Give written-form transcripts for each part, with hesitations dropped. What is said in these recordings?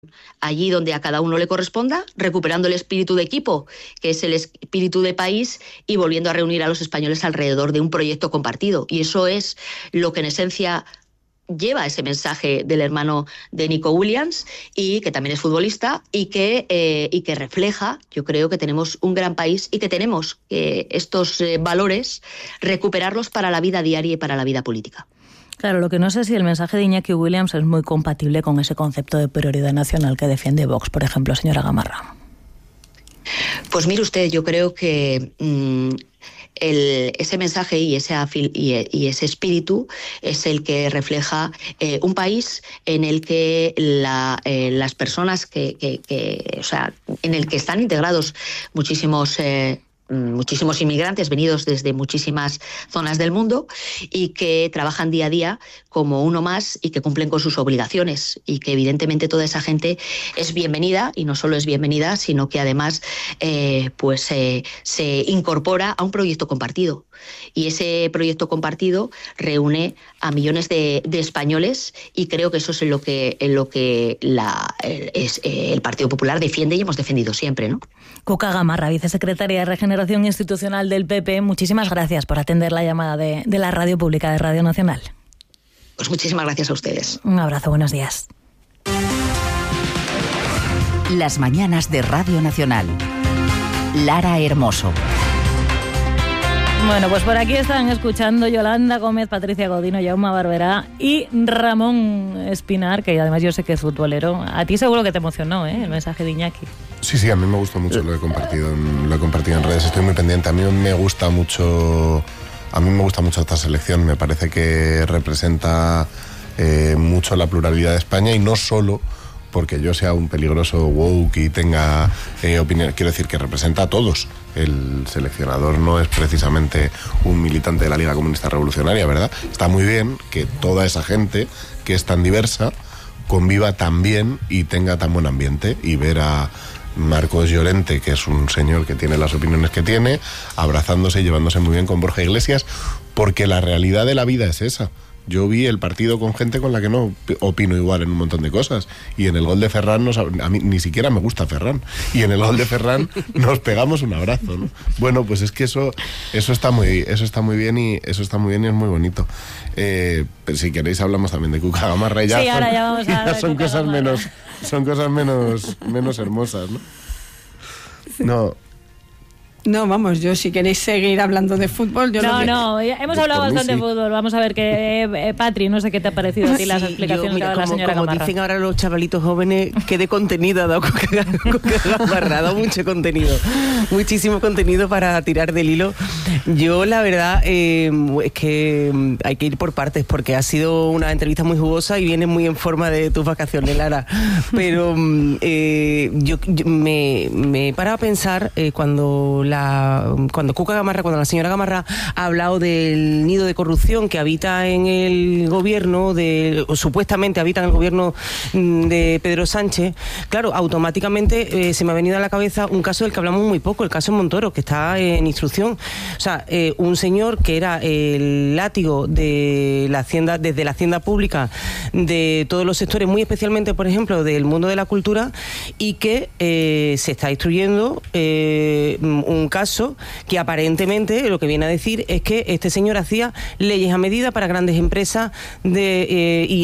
allí donde a cada uno le corresponda, recuperando el espíritu de equipo, que es el espíritu de país, y volviendo a reunir a los españoles alrededor de un proyecto compartido. Y eso es lo que en esencia lleva ese mensaje del hermano de Nico Williams, y que también es futbolista, y que refleja, yo creo que tenemos un gran país y que tenemos estos valores, recuperarlos para la vida diaria y para la vida política. Claro, lo que no sé si el mensaje de Iñaki Williams es muy compatible con ese concepto de prioridad nacional que defiende Vox, por ejemplo, señora Gamarra. Pues mire usted, yo creo que ese mensaje y ese espíritu es el que refleja un país en el que las personas o sea, en el que están integrados muchísimos inmigrantes venidos desde muchísimas zonas del mundo y que trabajan día a día como uno más y que cumplen con sus obligaciones, y que evidentemente toda esa gente es bienvenida, y no solo es bienvenida, sino que además se incorpora a un proyecto compartido. Y ese proyecto compartido reúne a millones de españoles, y creo que eso es en lo que el Partido Popular defiende y hemos defendido siempre, ¿no? Cuca Gamarra, vicesecretaria de Regeneración Institucional del PP, muchísimas gracias por atender la llamada de la Radio Pública de Radio Nacional. Pues muchísimas gracias a ustedes. Un abrazo, buenos días. Las mañanas de Radio Nacional. Lara Hermoso. Bueno, pues por aquí están escuchando Yolanda Gómez, Patricia Godino, Jaume Barberá y Ramón Espinar, que además yo sé que es futbolero. A ti seguro que te emocionó, el mensaje de Iñaki. Sí, a mí me gustó mucho, lo he compartido en redes, estoy muy pendiente. A mí me gusta mucho esta selección, me parece que representa mucho la pluralidad de España, y no solo porque yo sea un peligroso woke y tenga opinión, quiero decir que representa a todos. El seleccionador no es precisamente un militante de la Liga Comunista Revolucionaria, ¿verdad? Está muy bien que toda esa gente que es tan diversa conviva tan bien y tenga tan buen ambiente, y ver a Marcos Llorente, que es un señor que tiene las opiniones que tiene, abrazándose y llevándose muy bien con Borja Iglesias, porque la realidad de la vida es esa. Yo vi el partido con gente con la que no opino igual en un montón de cosas, y en el gol de Ferran a mí ni siquiera me gusta Ferran, y en el gol de Ferran nos pegamos un abrazo, ¿no? Bueno, pues es que eso está muy bien, y eso está muy bien y es muy bonito. Pero si queréis hablamos también de Cuca Gamarra, y ya, sí, ahora ya vamos a hablar son cosas menos hermosas, ¿no? No. No, vamos, yo si queréis seguir hablando de fútbol, yo No, hemos hablado bastante de fútbol. Vamos a ver que Patri, no sé qué te ha parecido a ti las explicaciones que ha dado la señora Gamarra. Como dicen ahora los chavalitos jóvenes, qué de contenido ha dado Gamarra, ha dado mucho contenido, muchísimo contenido para tirar del hilo. Yo la verdad es que hay que ir por partes, porque ha sido una entrevista muy jugosa y viene muy en forma de tus vacaciones, Lara. Pero yo me he parado a pensar cuando Cuca Gamarra, cuando la señora Gamarra ha hablado del nido de corrupción que habita en el gobierno, o supuestamente habita en el gobierno de Pedro Sánchez, claro, automáticamente se me ha venido a la cabeza un caso del que hablamos muy poco, el caso Montoro, que está en instrucción. O sea, un señor que era el látigo de la Hacienda, desde la Hacienda Pública, de todos los sectores, muy especialmente, por ejemplo, del mundo de la cultura, y que se está instruyendo un caso que aparentemente lo que viene a decir es que este señor hacía leyes a medida para grandes empresas y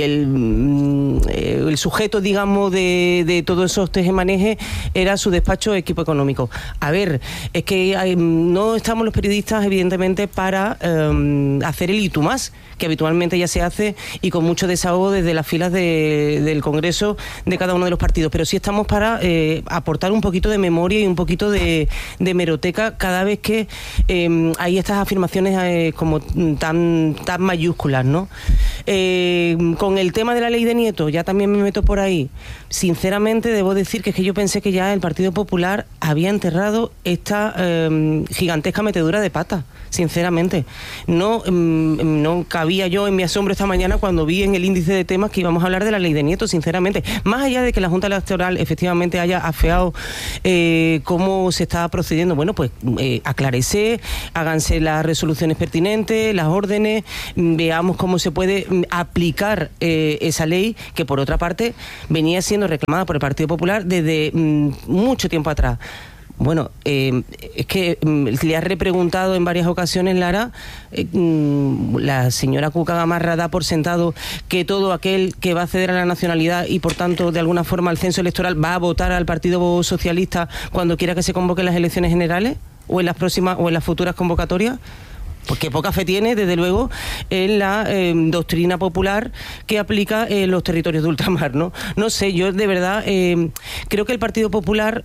el sujeto, digamos, de todos esos tejemanejes era su despacho Equipo Económico. A ver, es que no estamos los periodistas evidentemente para hacer el y tú más, que habitualmente ya se hace y con mucho desahogo desde las filas del Congreso de cada uno de los partidos, pero sí estamos para aportar un poquito de memoria y un poquito de hemeroteca cada vez que hay estas afirmaciones como tan mayúsculas, ¿no? Con el tema de la ley de Nieto, ya también me meto por ahí. Sinceramente debo decir que es que yo pensé que ya el Partido Popular había enterrado esta gigantesca metedura de pata. Sinceramente, no cabía yo en mi asombro esta mañana cuando vi en el índice de temas que íbamos a hablar de la ley de Nieto, sinceramente. Más allá de que la Junta Electoral efectivamente haya afeado cómo se está procediendo procediendo. Bueno, pues aclárese, háganse las resoluciones pertinentes, las órdenes, veamos cómo se puede aplicar esa ley que, por otra parte, venía siendo reclamada por el Partido Popular desde mucho tiempo atrás. Bueno, es que le has repreguntado en varias ocasiones, Lara, la señora Cuca Gamarra da por sentado que todo aquel que va a acceder a la nacionalidad y por tanto de alguna forma al censo electoral va a votar al Partido Socialista cuando quiera que se convoquen las elecciones generales o en las próximas o en las futuras convocatorias. Porque poca fe tiene, desde luego, en la doctrina popular que aplica en los territorios de ultramar, ¿no? No sé, yo de verdad creo que el Partido Popular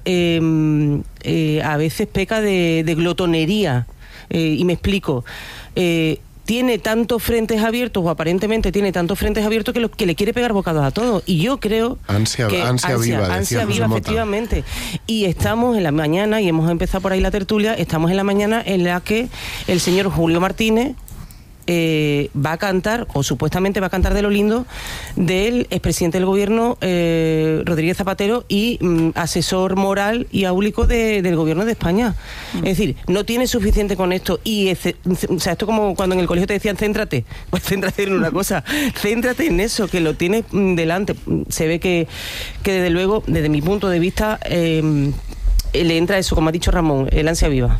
a veces peca de glotonería, y me explico. Tiene tantos frentes abiertos, o aparentemente tiene tantos frentes abiertos, que le quiere pegar bocados a todos. Y yo creo ansia viva, efectivamente. Y estamos en la mañana, y hemos empezado por ahí la tertulia, estamos en la mañana en la que el señor Julio Martínez va a cantar, o supuestamente va a cantar de lo lindo, del expresidente del gobierno, Rodríguez Zapatero, y asesor moral y áulico del gobierno de España. Es decir, no tiene suficiente con esto. Y o sea, esto como cuando en el colegio te decían céntrate, pues céntrate en una cosa, céntrate en eso, que lo tienes delante. Se ve que desde luego, desde mi punto de vista, le entra eso, como ha dicho Ramón, el ansia viva.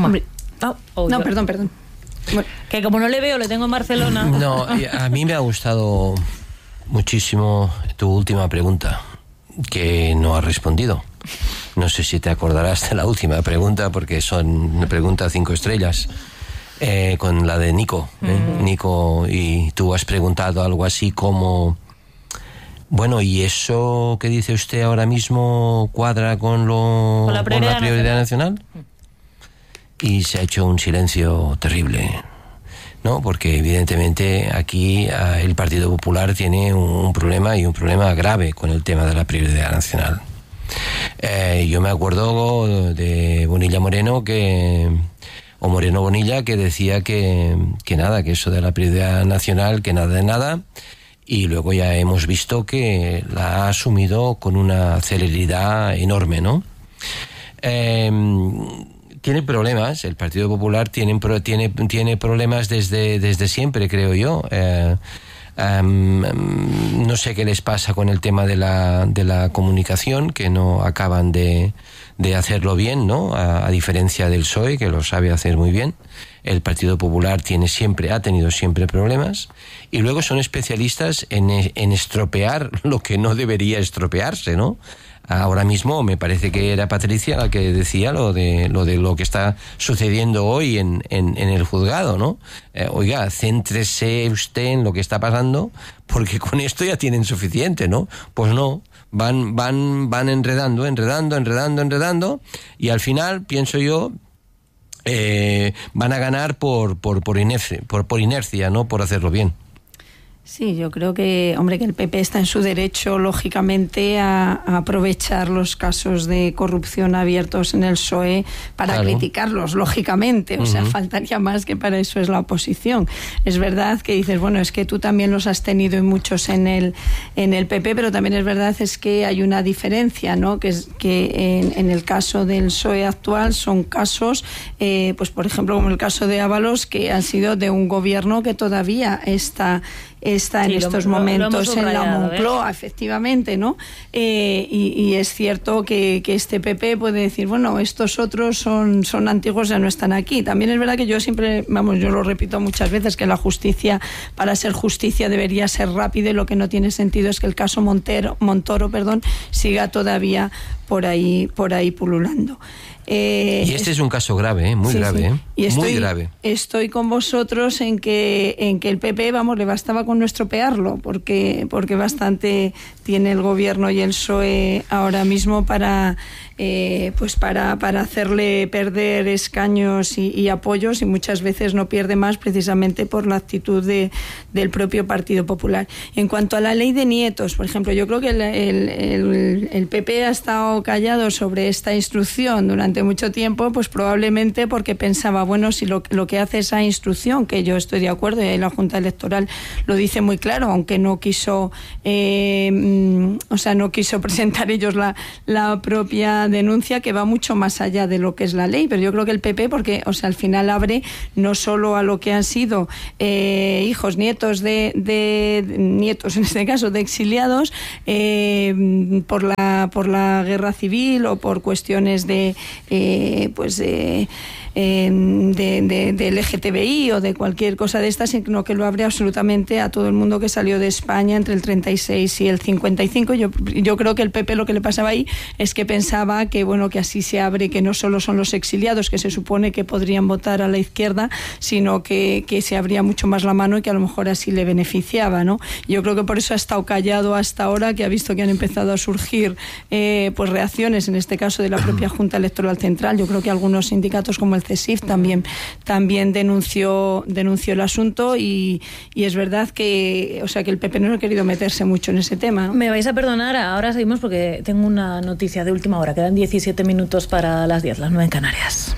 No, perdón. Bueno, que como no le veo, le tengo en Barcelona. No, a mí me ha gustado muchísimo tu última pregunta, que no has respondido. No sé si te acordarás de la última pregunta, porque son una pregunta 5 estrellas, con la de Nico. Nico, y tú has preguntado algo así como... Bueno, ¿y eso que dice usted ahora mismo cuadra con la prioridad nacional? Y se ha hecho un silencio terrible, ¿no? Porque evidentemente aquí el Partido Popular tiene un problema, y un problema grave, con el tema de la prioridad nacional. Yo me acuerdo de Bonilla Moreno, o Moreno Bonilla, que decía que nada, que eso de la prioridad nacional, que nada de nada, y luego ya hemos visto que la ha asumido con una celeridad enorme, ¿no? Tiene problemas, el Partido Popular tiene problemas desde siempre, creo yo. No sé qué les pasa con el tema de la comunicación, que no acaban de hacerlo bien, ¿no? A diferencia del PSOE, que lo sabe hacer muy bien. El Partido Popular ha tenido siempre problemas, y luego son especialistas en estropear lo que no debería estropearse, ¿no? Ahora mismo me parece que era Patricia la que decía lo de lo que está sucediendo hoy en el juzgado, ¿no? Oiga, céntrese usted en lo que está pasando, porque con esto ya tienen suficiente, ¿no? Pues no, van enredando, y al final, pienso yo, van a ganar por inercia, no por hacerlo bien. Sí, yo creo que, que el PP está en su derecho, lógicamente, a aprovechar los casos de corrupción abiertos en el PSOE para criticarlos, lógicamente. O sea, faltaría más, que para eso es la oposición. Es verdad que dices, bueno, es que tú también los has tenido, y muchos en el PP, pero también es verdad es que hay una diferencia, ¿no? Que es que en el caso del PSOE actual son casos, pues por ejemplo, como el caso de Ábalos, que han sido de un gobierno que todavía está en estos momentos en la Moncloa, efectivamente, ¿no? Y es cierto que este PP puede decir, bueno, estos otros son antiguos, ya no están aquí. También es verdad que yo siempre, yo lo repito muchas veces, que la justicia, para ser justicia, debería ser rápida, y lo que no tiene sentido es que el caso Montoro, siga todavía por ahí pululando. Y este es un caso grave, muy grave. Muy grave. Estoy con vosotros en que el PP, le bastaba con no estropearlo, porque bastante tiene el gobierno y el PSOE ahora mismo para hacerle perder escaños y apoyos, y muchas veces no pierde más precisamente por la actitud del propio Partido Popular. En cuanto a la ley de nietos, por ejemplo, yo creo que el PP ha estado callado sobre esta instrucción durante mucho tiempo, pues probablemente porque pensaba, bueno, si lo que hace esa instrucción, que yo estoy de acuerdo, y ahí la Junta Electoral lo dice muy claro, aunque no quiso, no quiso presentar ellos la propia denuncia, que va mucho más allá de lo que es la ley. Pero yo creo que el PP, porque al final abre no solo a lo que han sido hijos, nietos nietos en este caso de exiliados por la guerra civil o por cuestiones de LGTBI o de cualquier cosa de estas, sino que lo abre absolutamente a todo el mundo que salió de España entre el 36 y el 55. Yo creo que el PP lo que le pasaba ahí es que pensaba que así se abre, que no solo son los exiliados que se supone que podrían votar a la izquierda, sino que se abría mucho más la mano y que a lo mejor así le beneficiaba, ¿no? Yo creo que por eso ha estado callado hasta ahora, que ha visto que han empezado a surgir reacciones, en este caso de la propia Junta Electoral Central. Yo creo que algunos sindicatos como el CESIF también denunció el asunto y es verdad que el PP no ha querido meterse mucho en ese tema, ¿no? Me vais a perdonar, ahora seguimos porque tengo una noticia de última hora. Quedan 17 minutos para las 10, las 9 en Canarias.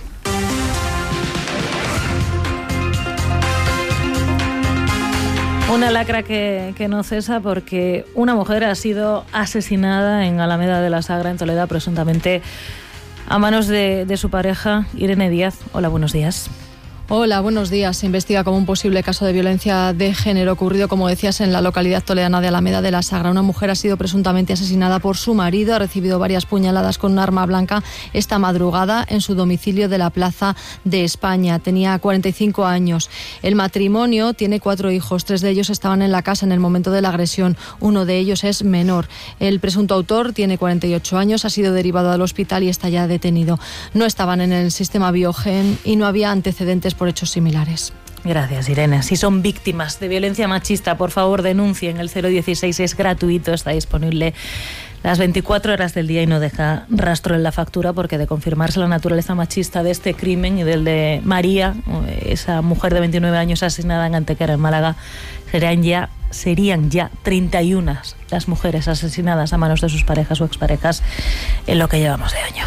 Una lacra que no cesa porque una mujer ha sido asesinada en Alameda de la Sagra, en Toledo, presuntamente a manos de su pareja, Irene Díaz. Hola, buenos días. Hola, buenos días. Se investiga como un posible caso de violencia de género ocurrido, como decías, en la localidad toledana de Alameda de la Sagra. Una mujer ha sido presuntamente asesinada por su marido, ha recibido varias puñaladas con un arma blanca esta madrugada en su domicilio de la Plaza de España. Tenía 45 años. El matrimonio tiene 4 hijos, 3 de ellos estaban en la casa en el momento de la agresión. Uno de ellos es menor. El presunto autor tiene 48 años, ha sido derivado al hospital y está ya detenido. No estaban en el sistema Biogen y no había antecedentes por hechos similares. Gracias, Irene. Si son víctimas de violencia machista, por favor denuncien. El 016 es gratuito, está disponible las 24 horas del día y no deja rastro en la factura, porque de confirmarse la naturaleza machista de este crimen y del de María, esa mujer de 29 años asesinada en Antequera, en Málaga, serían ya 31 las mujeres asesinadas a manos de sus parejas o exparejas en lo que llevamos de año.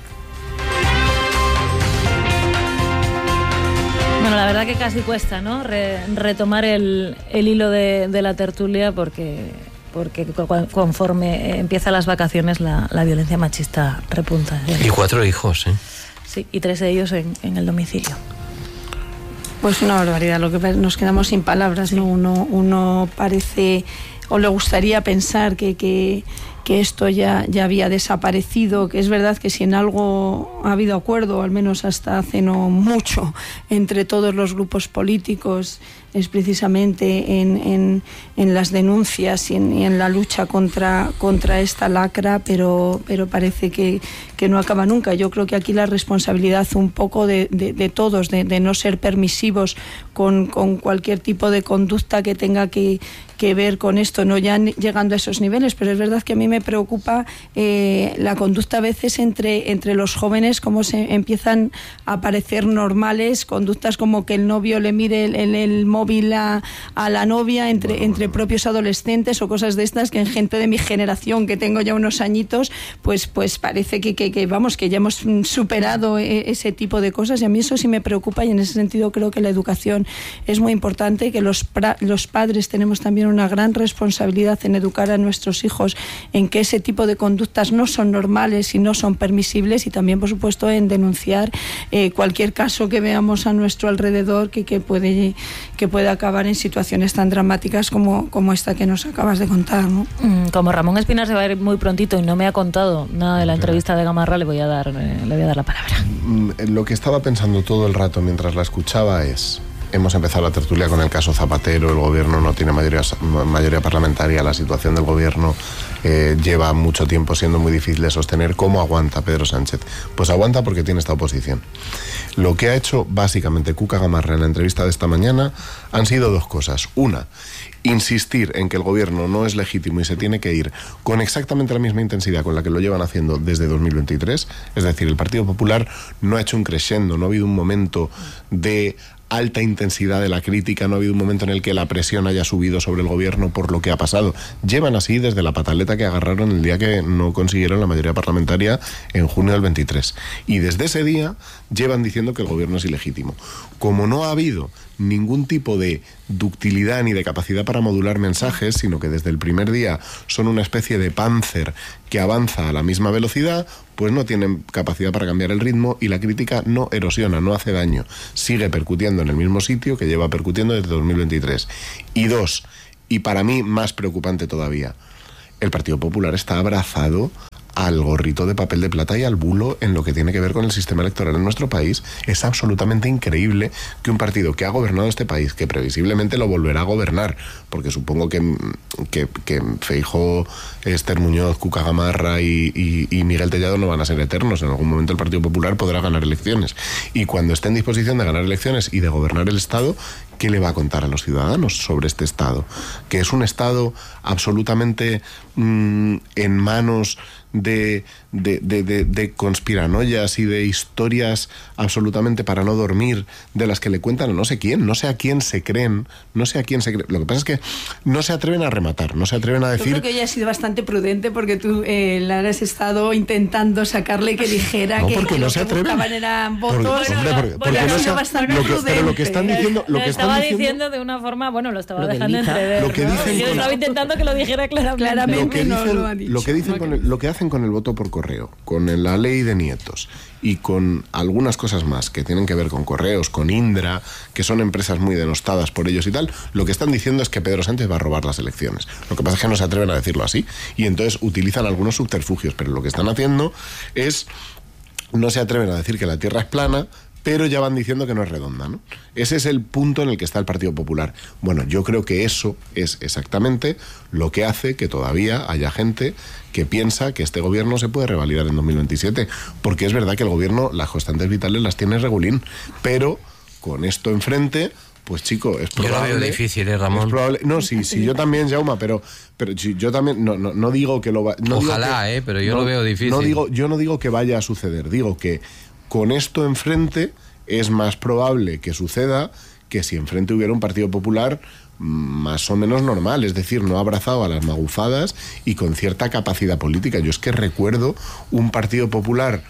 Bueno, la verdad que casi cuesta, ¿no?, retomar el hilo de la tertulia, porque conforme empiezan las vacaciones la violencia machista repunta. Y 4 hijos, ¿eh? Sí, y 3 de ellos en el domicilio. Pues una barbaridad, lo que nos quedamos sin palabras, ¿no? Uno parece, o le gustaría pensar que esto ya había desaparecido, que es verdad que si en algo ha habido acuerdo, al menos hasta hace no mucho, entre todos los grupos políticos, es precisamente en las denuncias y en la lucha contra esta lacra, pero parece que no acaba nunca. Yo creo que aquí la responsabilidad un poco de todos, de no ser permisivos con cualquier tipo de conducta que tenga que ver con esto, no ya llegando a esos niveles, pero es verdad que a mí me preocupa la conducta a veces entre los jóvenes, cómo se empiezan a parecer normales, conductas como que el novio le mire el móvil a la novia entre propios adolescentes o cosas de estas, que en gente de mi generación, que tengo ya unos añitos, pues parece que ya hemos superado ese tipo de cosas, y a mí eso sí me preocupa, y en ese sentido creo que la educación es muy importante, que los padres tenemos también una gran responsabilidad en educar a nuestros hijos en que ese tipo de conductas no son normales y no son permisibles, y también, por supuesto, en denunciar cualquier caso que veamos a nuestro alrededor que puede acabar en situaciones tan dramáticas como esta que nos acabas de contar, ¿no? Como Ramón Espinar se va a ir muy prontito y no me ha contado nada de la entrevista de Gamarra, le voy a dar la palabra. Lo que estaba pensando todo el rato mientras la escuchaba es: hemos empezado la tertulia con el caso Zapatero, el gobierno no tiene mayoría parlamentaria, la situación del gobierno lleva mucho tiempo siendo muy difícil de sostener. ¿Cómo aguanta Pedro Sánchez? Pues aguanta porque tiene esta oposición. Lo que ha hecho básicamente Cuca Gamarra en la entrevista de esta mañana han sido 2 cosas. Una, insistir en que el gobierno no es legítimo y se tiene que ir con exactamente la misma intensidad con la que lo llevan haciendo desde 2023. Es decir, el Partido Popular no ha hecho un crescendo, no ha habido un momento de alta intensidad de la crítica, no ha habido un momento en el que la presión haya subido sobre el gobierno por lo que ha pasado. Llevan así desde la pataleta que agarraron el día que no consiguieron la mayoría parlamentaria en junio del 23. Y desde ese día llevan diciendo que el gobierno es ilegítimo. Como no ha habido ningún tipo de ductilidad ni de capacidad para modular mensajes, sino que desde el primer día son una especie de Panzer que avanza a la misma velocidad, pues no tienen capacidad para cambiar el ritmo y la crítica no erosiona, no hace daño. Sigue percutiendo en el mismo sitio que lleva percutiendo desde 2023. Y dos, y para mí más preocupante todavía, el Partido Popular está abrazado al gorrito de papel de plata y al bulo en lo que tiene que ver con el sistema electoral en nuestro país. Es absolutamente increíble que un partido que ha gobernado este país, que previsiblemente lo volverá a gobernar, porque supongo que Feijóo, Esther Muñoz, Cuca Gamarra y Miguel Tellado no van a ser eternos. En algún momento el Partido Popular podrá ganar elecciones. Y cuando esté en disposición de ganar elecciones y de gobernar el Estado, ¿qué le va a contar a los ciudadanos sobre este Estado? Que es un Estado absolutamente en manos de conspiranoias y de historias absolutamente para no dormir, de las que le cuentan a no sé quién, no sé a quién se creen. Lo que pasa es que no se atreven a rematar, no se atreven a decir... Yo creo que ella ha sido bastante prudente, porque tú Lara, has estado intentando sacarle que dijera no, que no lo se que atreven. buscaban eran votos. Porque ha no sido bastante prudente. Pero lo que están diciendo... Lo estaba diciendo de una forma... Bueno, lo estaba dejando entrever. Lo que dicen yo estaba intentando que lo dijera claramente. Lo que hacen con el voto por correo, con la ley de nietos y con algunas cosas más que tienen que ver con correos, con Indra, que son empresas muy denostadas por ellos y tal, lo que están diciendo es que Pedro Sánchez va a robar las elecciones. Lo que pasa es que no se atreven a decirlo así y entonces utilizan algunos subterfugios, pero lo que están haciendo es... No se atreven a decir que la Tierra es plana, pero ya van diciendo que no es redonda, ¿no? Ese es el punto en el que está el Partido Popular. Bueno, yo creo que eso es exactamente lo que hace que todavía haya gente que piensa que este gobierno se puede revalidar en 2027, porque es verdad que el gobierno las constantes vitales las tiene regulín, pero con esto enfrente... Pues chico, es probable... Yo lo veo difícil, Ramón. Es probable, no, sí, yo también, Jaume, pero yo también no digo que lo va... No Ojalá, pero yo lo veo difícil. Yo no digo que vaya a suceder, digo que con esto enfrente es más probable que suceda que si enfrente hubiera un Partido Popular más o menos normal, es decir, no abrazado a las magufadas y con cierta capacidad política. Yo es que recuerdo un Partido Popular...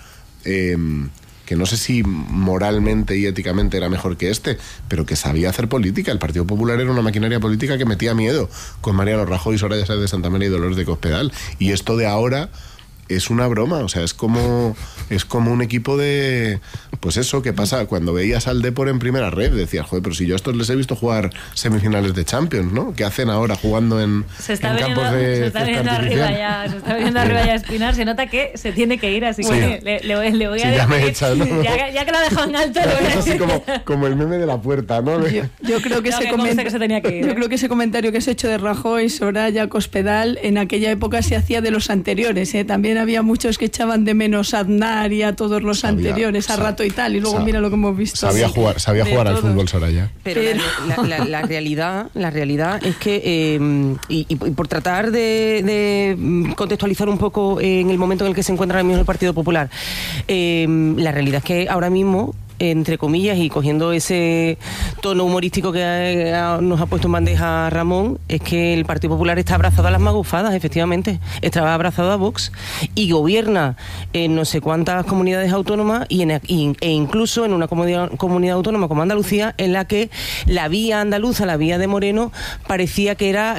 que no sé si moralmente y éticamente era mejor que este, pero que sabía hacer política. El Partido Popular era una maquinaria política que metía miedo, con Mariano Rajoy, Soraya Sáenz de Santamaría y Dolores de Cospedal. Y esto de ahora es una broma, o sea, es como un equipo de... Pues eso, que pasa cuando veías al Depor en primera red, decías, joder, pero si yo a estos les he visto jugar semifinales de Champions, ¿no? ¿Qué hacen ahora jugando en campos de... Se está viendo arriba ya Espinar, se nota que se tiene que ir, así que le voy a decir... Ya me he echado, ¿no? Ya que lo ha dejado en alto, le voy a decir... Así como el meme de la puerta, ¿no? Yo creo que ese comentario que se ha hecho de Rajoy, Soraya, Cospedal, en aquella época se hacía de los anteriores, ¿eh? También había muchos que echaban de menos a Aznar y a todos los anteriores, a Rato y tal, y luego mira lo que hemos visto. Sabía jugar al fútbol, Soraya. Pero la realidad es que, y por tratar de contextualizar un poco en el momento en el que se encuentra ahora mismo el Partido Popular, la realidad es que ahora mismo, entre comillas, y cogiendo ese tono humorístico que nos ha puesto en bandeja Ramón, es que el Partido Popular está abrazado a las magufadas, efectivamente, está abrazado a Vox y gobierna en no sé cuántas comunidades autónomas e incluso en una comunidad autónoma como Andalucía, en la que la vía andaluza, la vía de Moreno, parecía que era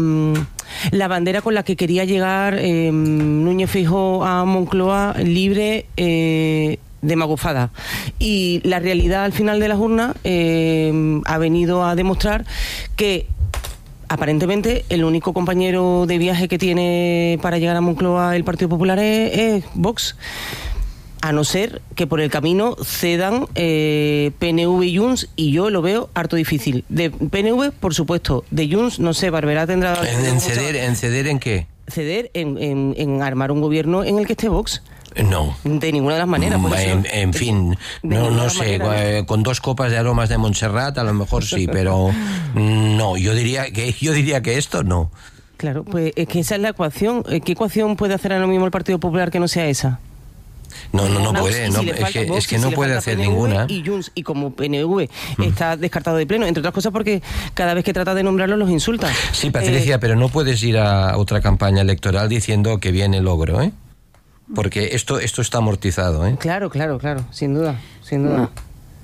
la bandera con la que quería llegar Núñez Feijóo a Moncloa libre de magufada. Y la realidad al final de las urnas ha venido a demostrar que aparentemente el único compañero de viaje que tiene para llegar a Moncloa el Partido Popular es Vox, a no ser que por el camino cedan PNV y Junts, y yo lo veo harto difícil. De PNV, por supuesto; de Junts, no sé, Barberá tendrá... ¿En ceder en qué? Ceder en armar un gobierno en el que esté Vox. No. De ninguna de las maneras. En fin, no sé, con 2 copas de aromas de Montserrat a lo mejor sí, pero no, yo diría que esto no. Claro, pues es que esa es la ecuación. ¿Qué ecuación puede hacer ahora mismo el Partido Popular que no sea esa? No puede, es que no puede hacer ninguna. Y Junts, y como PNV está descartado de pleno, entre otras cosas porque cada vez que trata de nombrarlo los insulta. Sí, Patricia, pero no puedes ir a otra campaña electoral diciendo que viene el logro, ¿eh? Porque esto está amortizado, ¿eh? Claro, sin duda.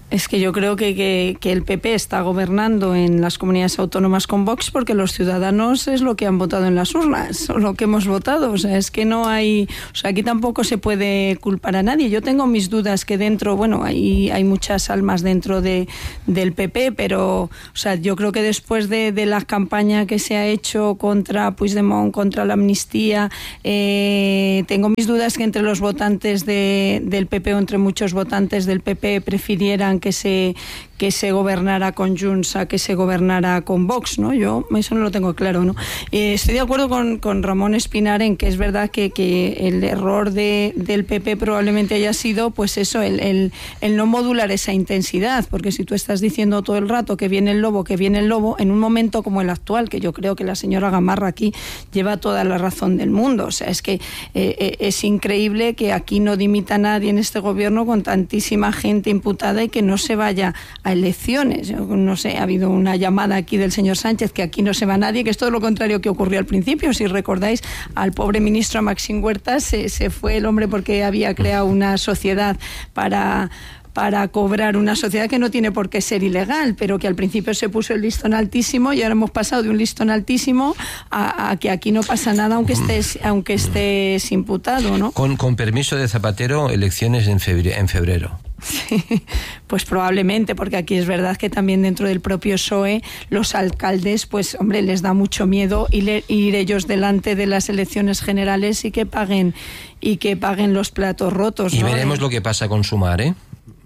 Es que yo creo que el PP está gobernando en las comunidades autónomas con Vox porque los ciudadanos es lo que han votado en las urnas, o lo que hemos votado. O sea, es que no hay... O sea, aquí tampoco se puede culpar a nadie. Yo tengo mis dudas que dentro, bueno, hay muchas almas dentro del PP, pero, o sea, yo creo que después de la campaña que se ha hecho contra Puigdemont, contra la amnistía, tengo mis dudas que entre los votantes del PP o entre muchos votantes del PP prefirieran que se gobernara con Junts a que se gobernara con Vox, ¿no? Yo eso no lo tengo claro, ¿no? Estoy de acuerdo con Ramón Espinar en que es verdad que el error del PP probablemente haya sido, pues eso, el no modular esa intensidad, porque si tú estás diciendo todo el rato que viene el lobo, en un momento como el actual, que yo creo que la señora Gamarra aquí lleva toda la razón del mundo, o sea, es que es increíble que aquí no dimita nadie en este gobierno con tantísima gente imputada y que no se vaya a elecciones. Yo no sé, ha habido una llamada aquí del señor Sánchez que aquí no se va nadie, que es todo lo contrario que ocurrió al principio. Si recordáis, al pobre ministro, a Maxim Huertas, se fue el hombre porque había creado una sociedad para cobrar, una sociedad que no tiene por qué ser ilegal, pero que al principio se puso el listón altísimo y ahora hemos pasado de un listón altísimo a que aquí no pasa nada aunque estés imputado, ¿no? Con permiso de Zapatero, elecciones en febrero. Sí, pues probablemente, porque aquí es verdad que también dentro del propio PSOE los alcaldes, pues hombre, les da mucho miedo ir ellos delante de las elecciones generales y que paguen los platos rotos, ¿no? Y veremos lo que pasa con Sumar, ¿eh?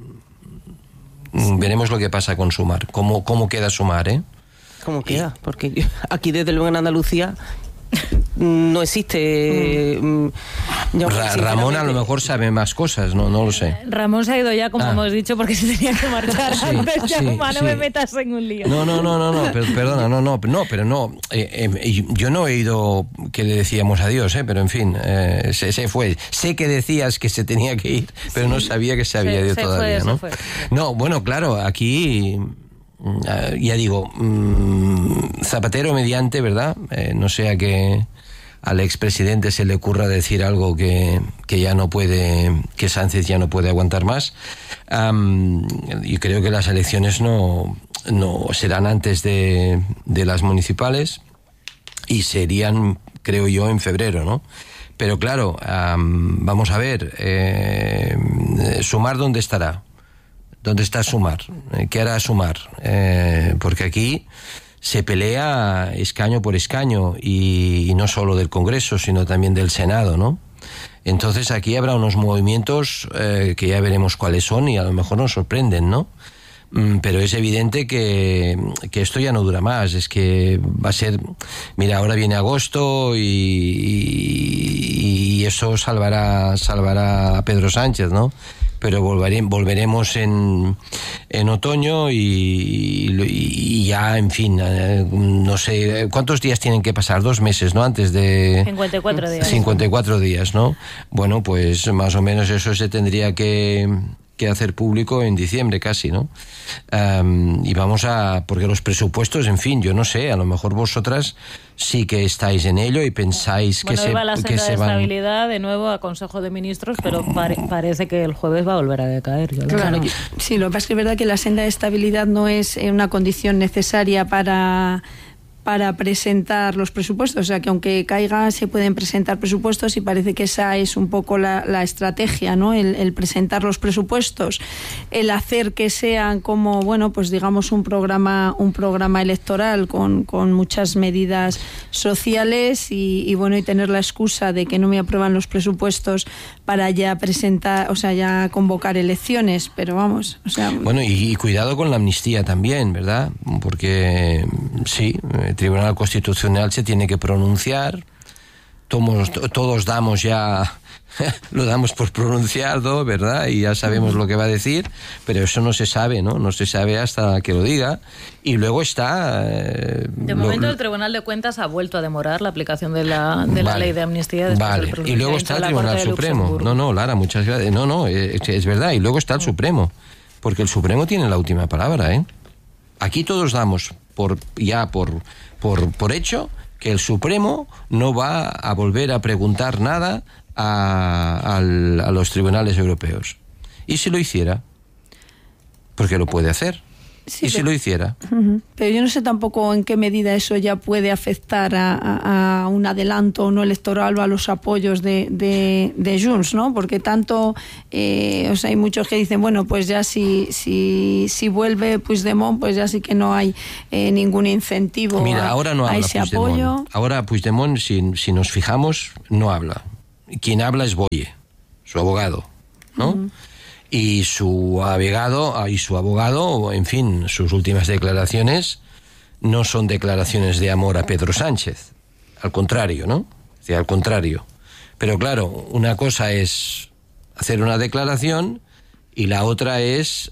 Veremos lo que pasa con Sumar. ¿Cómo queda Sumar, eh? ¿Cómo queda? Porque aquí desde luego en Andalucía no existe. Ramón a lo mejor sabe más cosas, no lo sé. Ramón se ha ido ya, como hemos dicho, porque se tenía que marchar antes. No me metas en un lío. No, perdona, pero no. Yo no he oído que le decíamos adiós, pero en fin, se fue. Sé que decías que se tenía que ir, pero no sabía que se había ido todavía, ¿no? Se fue. No, bueno, claro, aquí... ya digo, Zapatero mediante, ¿verdad? No sea que al expresidente se le ocurra decir algo que ya no puede, que Sánchez ya no puede aguantar más. Y creo que las elecciones no serán antes de las municipales y serían, creo yo, en febrero, ¿no? Pero claro, vamos a ver, Sumar, ¿dónde estará? ¿Dónde está Sumar? ¿Qué hará Sumar? Porque aquí se pelea escaño por escaño y no solo del Congreso, sino también del Senado, ¿no? Entonces aquí habrá unos movimientos que ya veremos cuáles son y a lo mejor nos sorprenden, ¿no? Pero es evidente que esto ya no dura más. Es que va a ser... Mira, ahora viene agosto y eso salvará a Pedro Sánchez, ¿no? Pero volveremos en otoño y ya, en fin, no sé, ¿cuántos días tienen que pasar? 2 meses, ¿no? Antes de... 54 días. 54 días, ¿no? Bueno, pues más o menos eso se tendría que hacer público en diciembre casi, ¿no? Y vamos porque los presupuestos, en fin, yo no sé, a lo mejor vosotras sí que estáis en ello y pensáis que se van... Bueno, iba la senda de estabilidad de nuevo a Consejo de Ministros, pero parece que el jueves va a volver a decaer. Claro, sí, lo que pasa es que es verdad que la senda de estabilidad no es una condición necesaria para presentar los presupuestos, o sea que aunque caiga se pueden presentar presupuestos y parece que esa es un poco la estrategia, ¿no? El presentar los presupuestos, el hacer que sean como, bueno, pues digamos un programa electoral con muchas medidas sociales y bueno, y tener la excusa de que no me aprueban los presupuestos para ya presentar, o sea, ya convocar elecciones, pero vamos, o sea... Bueno, y cuidado con la amnistía también, ¿verdad? Porque sí, el Tribunal Constitucional se tiene que pronunciar, todos damos ya, lo damos por pronunciado, ¿verdad? Y ya sabemos lo que va a decir, pero eso no se sabe, ¿no? No se sabe hasta que lo diga. Y luego está... de momento el Tribunal de Cuentas ha vuelto a demorar la aplicación de la ley de amnistía. Vale, y luego está el Tribunal Supremo. No, Lara, muchas gracias. No, es verdad. Y luego está el Supremo, porque el Supremo tiene la última palabra, ¿eh? Aquí todos damos por hecho que el Supremo no va a volver a preguntar nada a los tribunales europeos. ¿Y si lo hiciera? porque lo puede hacer. Sí, ¿Y si lo hiciera? Pero yo no sé tampoco en qué medida eso ya puede afectar a un adelanto no electoral o a los apoyos de Junts, ¿no? Porque tanto, hay muchos que dicen, bueno, pues ya si vuelve Puigdemont, pues ya sí que no hay ningún incentivo. Mira, ahora no habla ese Puigdemont. apoyo. Ahora Puigdemont, si nos fijamos, no habla. Quien habla es Boye, su abogado, ¿no? Y su abogado, en fin, sus últimas declaraciones no son declaraciones de amor a Pedro Sánchez, al contrario, ¿no? O sea, al contrario. Pero claro, una cosa es hacer una declaración y la otra es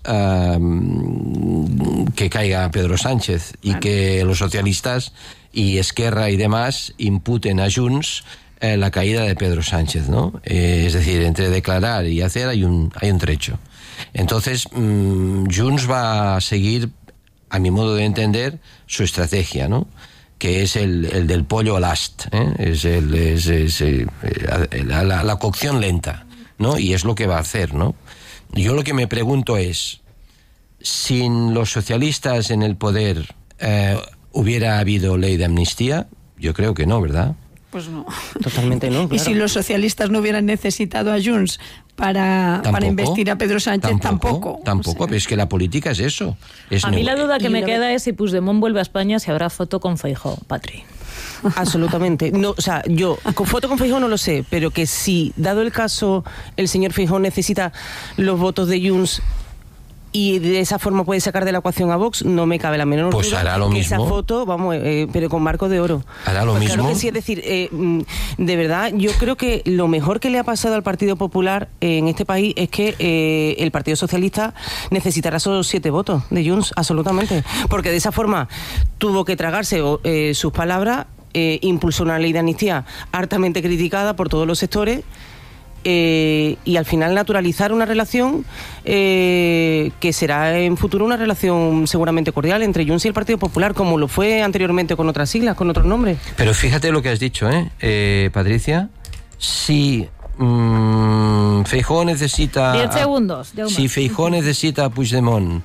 que caiga Pedro Sánchez y que los socialistas y Esquerra y demás imputen a Junts la caída de Pedro Sánchez, ¿no? Es decir, entre declarar y hacer hay un trecho. Entonces, Junts va a seguir, a mi modo de entender, su estrategia, ¿no? Que es el del pollo al ast, ¿eh? La cocción lenta, ¿no? Y es lo que va a hacer, ¿no? Yo lo que me pregunto es, sin los socialistas en el poder, ¿hubiera habido ley de amnistía? Yo creo que no, ¿verdad? Pues no. Totalmente no, claro. Y si los socialistas no hubieran necesitado a Junts para investir a Pedro Sánchez, tampoco. Tampoco, pero es que la política es eso. A mí la duda que me queda es si Puigdemont vuelve a España, si habrá foto con Feijóo, Patri. Absolutamente. No, o sea, yo con foto con Feijóo no lo sé, pero que si, dado el caso, el señor Feijóo necesita los votos de Junts y de esa forma puede sacar de la ecuación a Vox, no me cabe la menor duda. Pues hará lo mismo. Esa foto, vamos, pero con marco de oro. Hará lo mismo. Claro que sí, es decir, de verdad, yo creo que lo mejor que le ha pasado al Partido Popular en este país es que el Partido Socialista necesitará esos 7 votos de Junts, absolutamente. Porque de esa forma tuvo que tragarse sus palabras, impulsó una ley de amnistía hartamente criticada por todos los sectores. Y al final naturalizar una relación que será en futuro una relación seguramente cordial entre Junts y el Partido Popular, como lo fue anteriormente con otras siglas, con otros nombres. Pero fíjate lo que has dicho, Patricia. Si Feijóo necesita... 10 segundos. Si Feijóo necesita a Puigdemont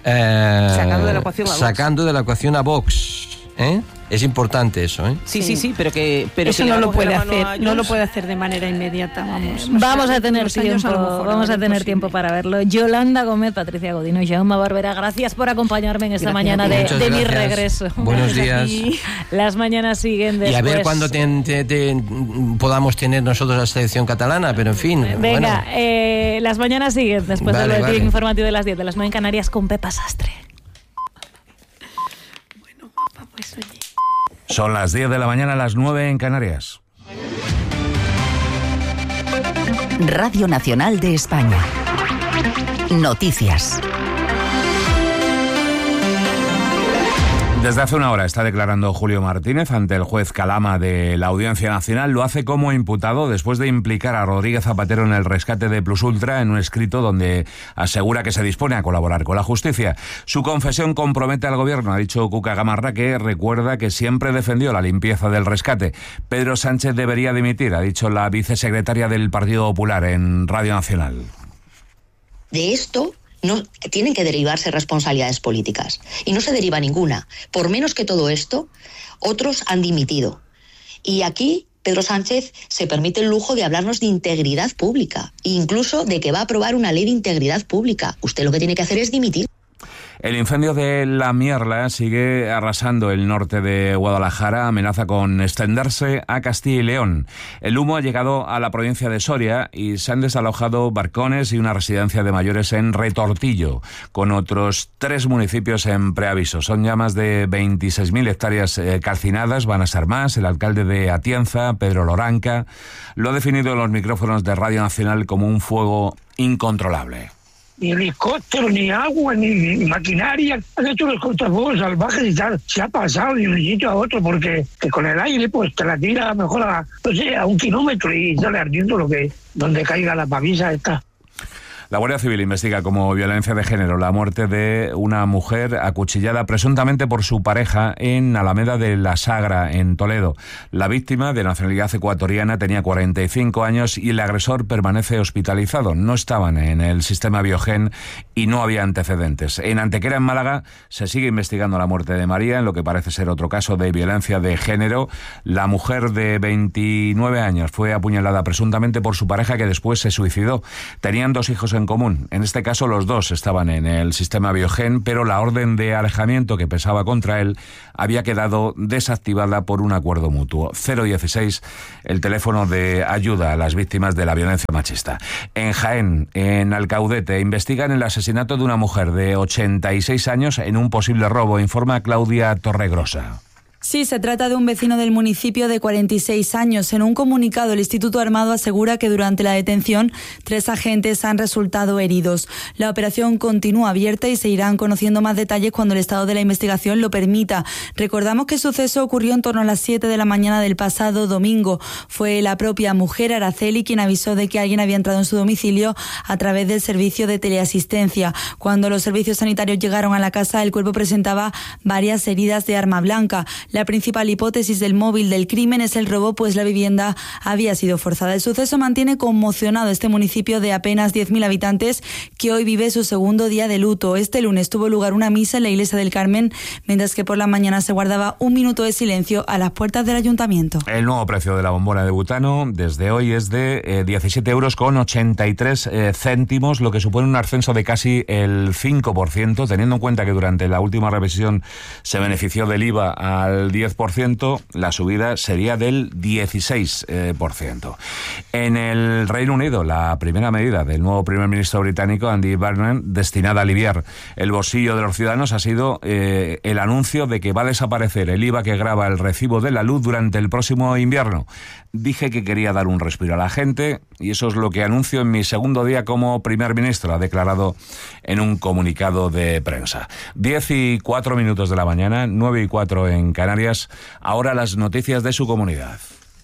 sacando de la ecuación a Vox, es importante eso, ¿eh? Sí, pero eso no lo puede hacer, no lo puede hacer de manera inmediata, vamos. Vamos a tener tiempo para verlo. Yolanda Gómez, Patricia Godino y Jaume Barbera, gracias por acompañarme en esta mañana de mi regreso. Buenos días. Las mañanas siguen después. Y a ver cuándo podamos tener nosotros la selección catalana, pero en fin. Venga, las mañanas siguen después del boletín informativo de las 10 de las 9 en Canarias con Pepa Sastre. Bueno, papá, pues oye. Son las 10 de la mañana, las 9 en Canarias. Radio Nacional de España. Noticias. Desde hace una hora está declarando Julio Martínez ante el juez Calama de la Audiencia Nacional. Lo hace como imputado después de implicar a Rodríguez Zapatero en el rescate de Plus Ultra en un escrito donde asegura que se dispone a colaborar con la justicia. Su confesión compromete al gobierno, ha dicho Cuca Gamarra, que recuerda que siempre defendió la limpieza del rescate. Pedro Sánchez debería dimitir, ha dicho la vicesecretaria del Partido Popular en Radio Nacional. De esto no tienen que derivarse responsabilidades políticas y no se deriva ninguna. Por menos que todo esto, otros han dimitido. Y aquí Pedro Sánchez se permite el lujo de hablarnos de integridad pública, e incluso de que va a aprobar una ley de integridad pública. Usted lo que tiene que hacer es dimitir. El incendio de La Mierla sigue arrasando el norte de Guadalajara, amenaza con extenderse a Castilla y León. El humo ha llegado a la provincia de Soria y se han desalojado barcones y una residencia de mayores en Retortillo, con otros 3 municipios en preaviso. Son ya más de 26.000 hectáreas calcinadas, van a ser más. El alcalde de Atienza, Pedro Loranca, lo ha definido en los micrófonos de Radio Nacional como un fuego incontrolable. Ni helicóptero, ni agua, ni maquinaria. Han hecho los cortafuegos salvajes y tal. Se ha pasado de un sitio a otro porque con el aire pues te la tira mejor a 1 kilómetro y sale ardiendo donde caiga la pavisa esta. La Guardia Civil investiga como violencia de género la muerte de una mujer acuchillada presuntamente por su pareja en Alameda de la Sagra, en Toledo. La víctima, de nacionalidad ecuatoriana, tenía 45 años y el agresor permanece hospitalizado. No estaban en el sistema Biogen y no había antecedentes. En Antequera, en Málaga, se sigue investigando la muerte de María, en lo que parece ser otro caso de violencia de género. La mujer de 29 años fue apuñalada presuntamente por su pareja, que después se suicidó. Tenían 2 hijos en común. En este caso, los 2 estaban en el sistema Biogen, pero la orden de alejamiento que pesaba contra él había quedado desactivada por un acuerdo mutuo. 016, el teléfono de ayuda a las víctimas de la violencia machista. En Jaén, en Alcaudete, investigan el asesinato de una mujer de 86 años en un posible robo, informa Claudia Torregrosa. Sí, se trata de un vecino del municipio de 46 años. En un comunicado, el Instituto Armado asegura que durante la detención 3 agentes han resultado heridos. La operación continúa abierta y se irán conociendo más detalles cuando el estado de la investigación lo permita. Recordamos que el suceso ocurrió en torno a las 7 de la mañana del pasado domingo. Fue la propia mujer, Araceli, quien avisó de que alguien había entrado en su domicilio a través del servicio de teleasistencia. Cuando los servicios sanitarios llegaron a la casa, el cuerpo presentaba varias heridas de arma blanca. La principal hipótesis del móvil del crimen es el robo, pues la vivienda había sido forzada. El suceso mantiene conmocionado este municipio de apenas 10.000 habitantes, que hoy vive su segundo día de luto. Este lunes tuvo lugar una misa en la iglesia del Carmen, mientras que por la mañana se guardaba un minuto de silencio a las puertas del ayuntamiento. El nuevo precio de la bombona de butano desde hoy es de 17,83 €, lo que supone un ascenso de casi el 5%, teniendo en cuenta que durante la última revisión se benefició del IVA al 10%, la subida sería del 16%. En el Reino Unido, la primera medida del nuevo primer ministro británico, Andy Burnham, destinada a aliviar el bolsillo de los ciudadanos, ha sido el anuncio de que va a desaparecer el IVA que grava el recibo de la luz durante el próximo invierno. Dije que quería dar un respiro a la gente y eso es lo que anuncio en mi segundo día como primer ministro, ha declarado en un comunicado de prensa. 10:04 de la mañana, 9:04 en Canarias. Ahora las noticias de su comunidad.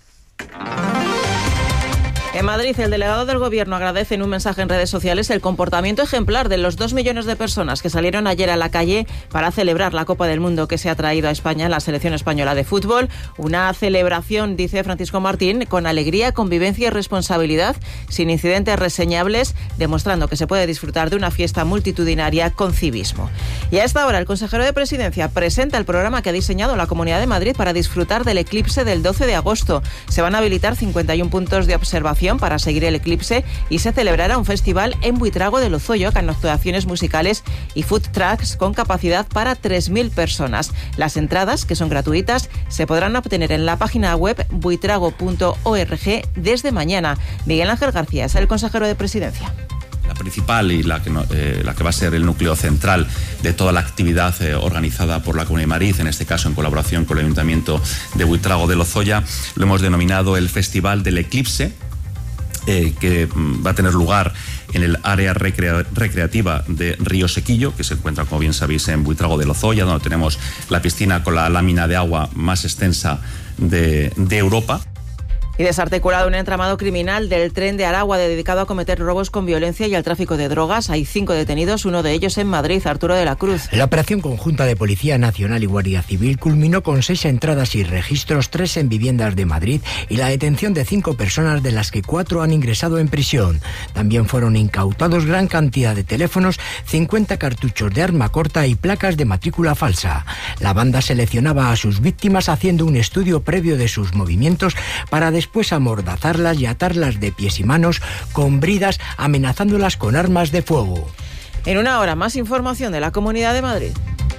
En Madrid, el delegado del Gobierno agradece en un mensaje en redes sociales el comportamiento ejemplar de los 2 millones de personas que salieron ayer a la calle para celebrar la Copa del Mundo que se ha traído a España en la selección española de fútbol. Una celebración, dice Francisco Martín, con alegría, convivencia y responsabilidad, sin incidentes reseñables, demostrando que se puede disfrutar de una fiesta multitudinaria con civismo. Y a esta hora, el consejero de Presidencia presenta el programa que ha diseñado la Comunidad de Madrid para disfrutar del eclipse del 12 de agosto. Se van a habilitar 51 puntos de observación para seguir el eclipse y se celebrará un festival en Buitrago de Lozoya con actuaciones musicales y food trucks con capacidad para 3.000 personas. Las entradas, que son gratuitas, se podrán obtener en la página web buitrago.org desde mañana. Miguel Ángel García es el consejero de Presidencia. La principal y la que va a ser el núcleo central de toda la actividad organizada por la Comunidad de Madrid, en este caso en colaboración con el Ayuntamiento de Buitrago de Lozoya, lo hemos denominado el Festival del Eclipse, que va a tener lugar en el área recreativa de Río Sequillo, que se encuentra, como bien sabéis, en Buitrago de Lozoya, donde tenemos la piscina con la lámina de agua más extensa de Europa. Y desarticulado un entramado criminal del tren de Aragua dedicado a cometer robos con violencia y al tráfico de drogas. Hay 5 detenidos, uno de ellos en Madrid, Arturo de la Cruz. La operación conjunta de Policía Nacional y Guardia Civil culminó con 6 entradas y registros, 3 en viviendas de Madrid y la detención de 5 personas, de las que 4 han ingresado en prisión. También fueron incautados gran cantidad de teléfonos, 50 cartuchos de arma corta y placas de matrícula falsa. La banda seleccionaba a sus víctimas haciendo un estudio previo de sus movimientos para después amordazarlas y atarlas de pies y manos con bridas, amenazándolas con armas de fuego. En una hora, más información de la Comunidad de Madrid.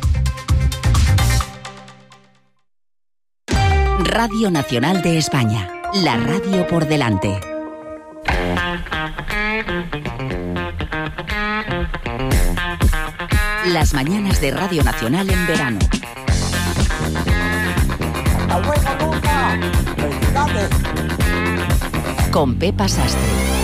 Radio Nacional de España, la radio por delante. Las mañanas de Radio Nacional en verano. Con Pepa Sastre.